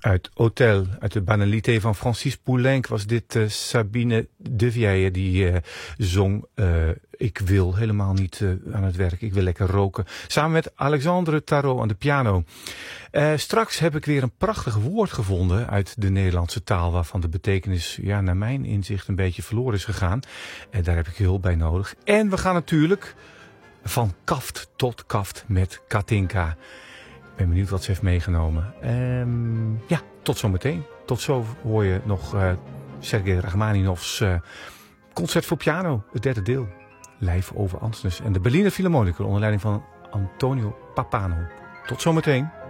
Uit Hotel, uit de Banalité van Francis Poulenc was dit Sabine de Vieille die zong Ik wil helemaal niet aan het werk, ik wil lekker roken. Samen met Alexandre Tarot aan de piano. Straks heb ik weer een prachtig woord gevonden uit de Nederlandse taal, waarvan de betekenis naar mijn inzicht een beetje verloren is gegaan. En daar heb ik hulp bij nodig. En we gaan natuurlijk van kaft tot kaft met Katinka. Ik ben benieuwd wat ze heeft meegenomen. Tot zometeen. Tot zo hoor je nog Sergei Rachmaninovs concert voor piano, het derde deel. Live over Ansnes en de Berliner Philharmoniker onder leiding van Antonio Pappano. Tot zometeen.